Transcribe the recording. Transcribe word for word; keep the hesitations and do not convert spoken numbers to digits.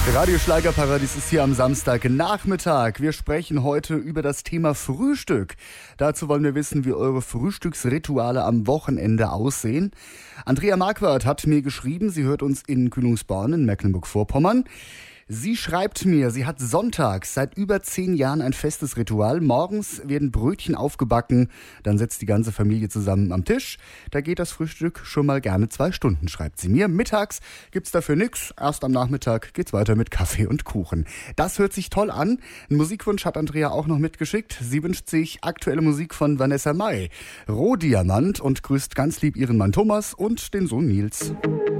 Radio Schlagerparadies ist hier am Samstagnachmittag. Wir sprechen heute über das Thema Frühstück. Dazu wollen wir wissen, wie eure Frühstücksrituale am Wochenende aussehen. Andrea Marquardt hat mir geschrieben, sie hört uns in Kühlungsborn in Mecklenburg-Vorpommern. Sie schreibt mir, sie hat sonntags seit über zehn Jahren ein festes Ritual. Morgens werden Brötchen aufgebacken, dann sitzt die ganze Familie zusammen am Tisch. Da geht das Frühstück schon mal gerne zwei Stunden, schreibt sie mir. Mittags gibt's dafür nix. Erst am Nachmittag geht's weiter mit Kaffee und Kuchen. Das hört sich toll an. Einen Musikwunsch hat Andrea auch noch mitgeschickt. Sie wünscht sich aktuelle Musik von Vanessa Mai, Rohdiamant, und grüßt ganz lieb ihren Mann Thomas und den Sohn Nils.